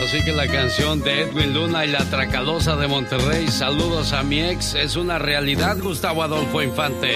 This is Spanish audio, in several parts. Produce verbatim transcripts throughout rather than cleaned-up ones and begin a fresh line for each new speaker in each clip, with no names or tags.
Así que la canción de Edwin Luna y la Tracalosa de Monterrey, Saludos a mi ex, es una realidad, Gustavo Adolfo Infante.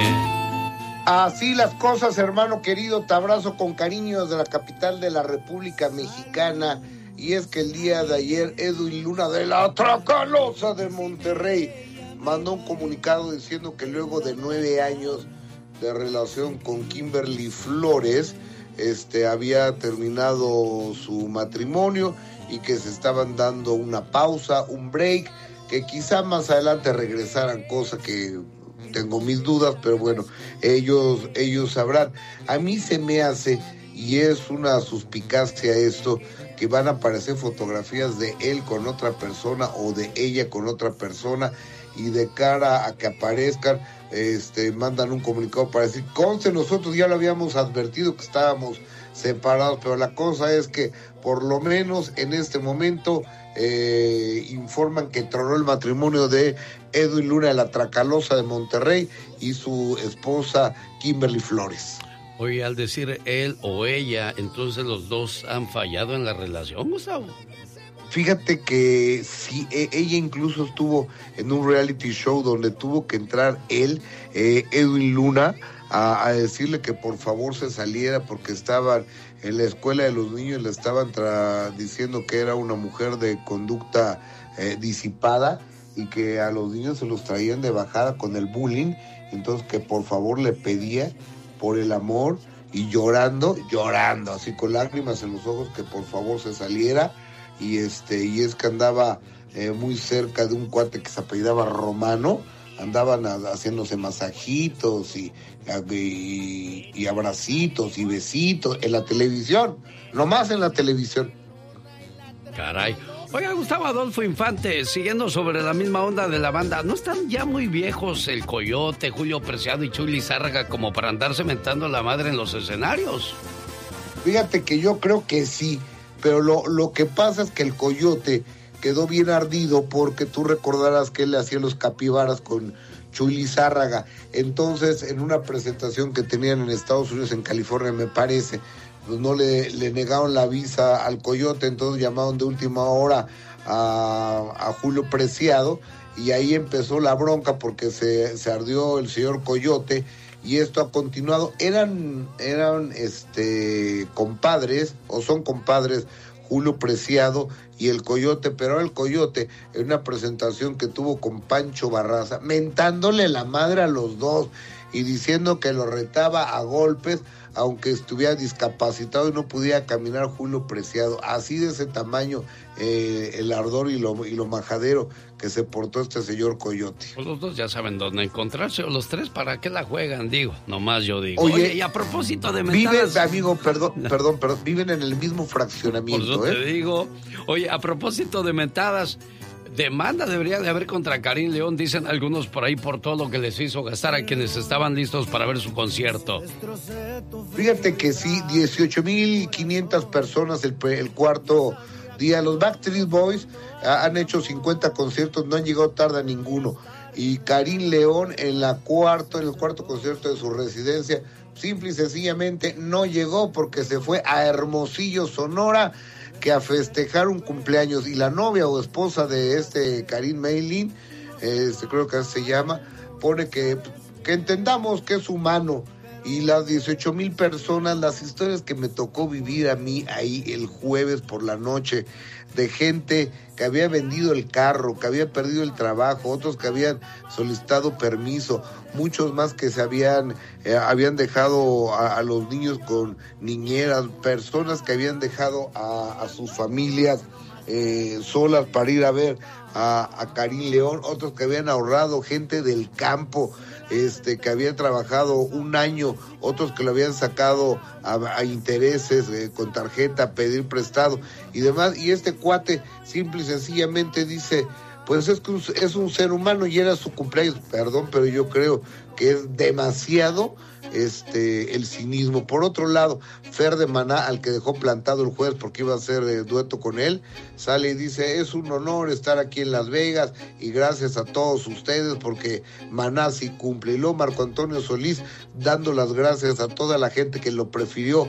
Así las cosas, hermano querido, te abrazo con cariño desde la capital de la República Mexicana. Y es que el día de ayer Edwin Luna de la Tracalosa de Monterrey mandó un comunicado diciendo que luego de nueve años de relación con Kimberly Flores, este, había terminado su matrimonio y que se estaban dando una pausa, un break, que quizá más adelante regresaran, cosa que tengo mis dudas, pero bueno, ellos, ellos sabrán. A mí se me hace, y es una suspicacia esto, que van a aparecer fotografías de él con otra persona o de ella con otra persona, y de cara a que aparezcan, este, mandan un comunicado para decir, conste, nosotros ya lo habíamos advertido que estábamos separados, pero la cosa es que por lo menos en este momento eh, informan que tronó el matrimonio de Edwin Luna de la Tracalosa de Monterrey y su esposa Kimberly Flores.
Oye, al decir él o ella, entonces los dos han fallado en la relación, Gustavo.
Fíjate que sí, ella incluso estuvo en un reality show donde tuvo que entrar él, eh, Edwin Luna, a, a decirle que por favor se saliera porque estaban en la escuela de los niños, le estaban tra- diciendo que era una mujer de conducta eh, disipada y que a los niños se los traían de bajada con el bullying, entonces que por favor le pedía por el amor y llorando, llorando, así con lágrimas en los ojos, que por favor se saliera. Y este y es que andaba eh, muy cerca de un cuate que se apellidaba Romano, andaban a, haciéndose masajitos y, y, y abracitos y besitos en la televisión, nomás en la televisión.
Caray. Oiga, Gustavo Adolfo Infante, siguiendo sobre la misma onda de la banda, ¿no están ya muy viejos el Coyote, Julio Preciado y Chuy Lizárraga como para andarse mentando la madre en los escenarios?
Fíjate que yo creo que sí. Pero lo, lo que pasa es que el Coyote quedó bien ardido porque tú recordarás que él le hacía los capibaras con Chuy Lizárraga. Entonces, en una presentación que tenían en Estados Unidos, en California, me parece, pues no le, le negaron la visa al Coyote, entonces llamaron de última hora a, a Julio Preciado y ahí empezó la bronca porque se, se ardió el señor Coyote. Y esto ha continuado. Eran, eran este, compadres, o son compadres, Julio Preciado y el Coyote, pero el Coyote, en una presentación que tuvo con Pancho Barraza, mentándole la madre a los dos y diciendo que lo retaba a golpes, aunque estuviera discapacitado y no pudiera caminar Julio Preciado. Así de ese tamaño eh, el ardor y lo, y lo majadero que se portó este señor Coyote.
Pues los dos ya saben dónde encontrarse, o los tres, ¿para qué la juegan? Digo, nomás yo digo.
Oye,
Oye, y a propósito de mentadas...
Viven, amigo, perdón, perdón, perdón, viven en el mismo fraccionamiento,
Por eso
¿eh?
te digo. Oye, a propósito de mentadas, demanda debería de haber contra Karim León, dicen algunos por ahí, por todo lo que les hizo gastar a quienes estaban listos para ver su concierto.
Fíjate que sí, dieciocho mil quinientas personas el, el cuarto día. Los Backstreet Boys han hecho cincuenta conciertos, no han llegado tarde a ninguno. Y Karim León en la cuarto, en el cuarto concierto de su residencia, simple y sencillamente no llegó porque se fue a Hermosillo, Sonora, que a festejar un cumpleaños. Y la novia o esposa de este Karim Maylin, este, creo que así se llama, pone que, que entendamos que es humano. Y las dieciocho mil personas, las historias que me tocó vivir a mí ahí el jueves por la noche, de gente que había vendido el carro, que había perdido el trabajo, otros que habían solicitado permiso, muchos más que se habían, eh, habían dejado a, a los niños con niñeras, personas que habían dejado a, a sus familias eh, solas para ir a ver a, a Karim León, otros que habían ahorrado, gente del campo, este, que habían trabajado un año, otros que lo habían sacado a, a intereses, eh, con tarjeta, pedir prestado y demás. Y este cuate simple y sencillamente dice, pues es que es un ser humano y era su cumpleaños. Perdón, pero yo creo que es demasiado este el cinismo. Por otro lado, Fer de Maná, al que dejó plantado el juez porque iba a hacer eh, dueto con él, sale y dice, es un honor estar aquí en Las Vegas y gracias a todos ustedes porque Maná sí cumple. Y luego Marco Antonio Solís dando las gracias a toda la gente que lo prefirió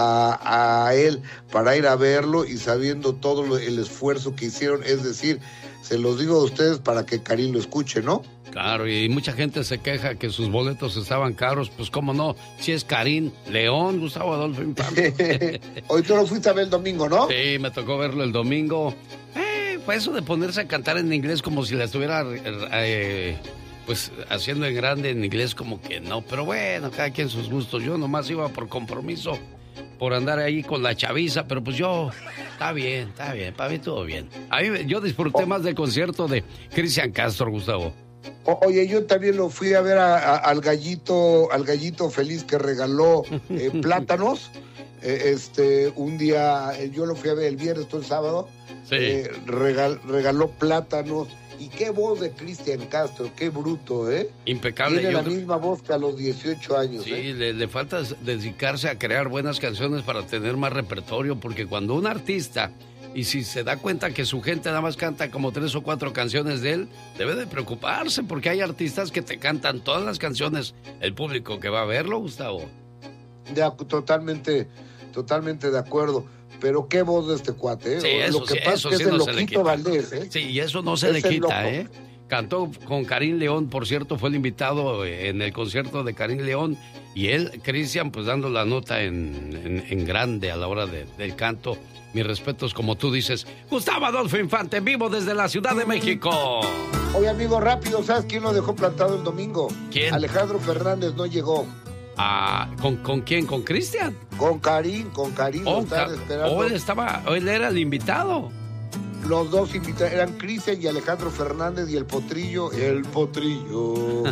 a, a él para ir a verlo y sabiendo todo lo, el esfuerzo que hicieron, es decir, se los digo a ustedes para que Karim lo escuche, ¿no?
Claro, y mucha gente se queja que sus boletos estaban caros, pues cómo no, si es Karim León, Gustavo Adolfo Infante.
Hoy tú lo fuiste a ver el domingo, ¿no?
Sí, me tocó verlo el domingo. Eh, pues eso de ponerse a cantar en inglés como si la estuviera eh, pues haciendo en grande en inglés, como que no, pero bueno, cada quien sus gustos. Yo nomás iba por compromiso, por andar ahí con la chaviza, pero pues yo, está bien, está bien, para mí todo bien. A mí, yo disfruté oh. más del concierto de Cristian Castro, Gustavo.
O, oye, yo también lo fui a ver a, a, al gallito, al gallito feliz que regaló eh, plátanos. Eh, este, un día, yo lo fui a ver el viernes, todo el sábado.
Sí.
Eh, regal, regaló plátanos. Y qué voz de Cristian Castro, qué bruto, ¿eh?
Impecable.
Tiene
yo
la
creo...
misma voz que a los dieciocho años,
Sí,
¿eh?
le, le falta dedicarse a crear buenas canciones para tener más repertorio, porque cuando un artista, y si se da cuenta que su gente nada más canta como tres o cuatro canciones de él, debe de preocuparse, porque hay artistas que te cantan todas las canciones, el público que va a verlo, Gustavo.
Ya, totalmente, totalmente de acuerdo. Pero qué voz de este cuate, ¿eh?
Sí, eso,
lo que
sí,
pasa
eso
es que
sí
es
no
el
se le
loquito
quita.
Valdés, ¿eh?
Sí, y eso no se
es
le quita,
loco.
¿eh? Cantó con Karim León, por cierto, fue el invitado en el concierto de Karim León, y él, Cristian, pues dando la nota en, en, en grande a la hora de, del canto. Mis respetos, como tú dices. Gustavo Adolfo Infante, en vivo desde la Ciudad de México.
Oye, amigo, rápido, ¿sabes quién lo dejó plantado el domingo?
¿Quién?
Alejandro Fernández no llegó.
Ah, ¿con, ¿con quién? ¿Con Cristian?
Con Karim, con Karim,
Oh,
lo estaban esperando.
oh, él estaba, él era el invitado.
Los dos invitados eran Cristian y Alejandro Fernández y el Potrillo. El Potrillo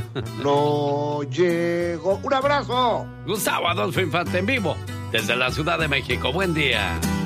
no llegó. ¡Un abrazo!
Gustavo Adolfo Infante, en vivo desde la Ciudad de México. Buen día.